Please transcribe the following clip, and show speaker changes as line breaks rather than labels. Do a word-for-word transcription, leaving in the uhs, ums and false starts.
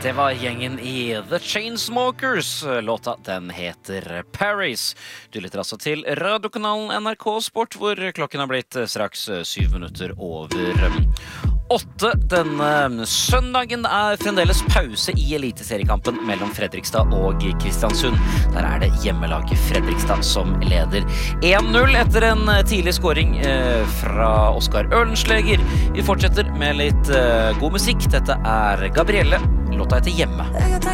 Det var gjengen i The Chainsmokers. Låta den heter Paris. Du lytter altså til radiokanalen N R K Sport, hvor klokken har blitt straks syv minutter over åtte. Denne søndagen er fremdeles pause i eliteseriekampen mellom Fredrikstad og Kristiansund. Der er det hjemmelaget Fredrikstad som leder en null etter en tidlig scoring fra Oskar Ørlensleger. Vi fortsetter med litt god musikk. Dette er Gabrielle. Låta heter Hjemme.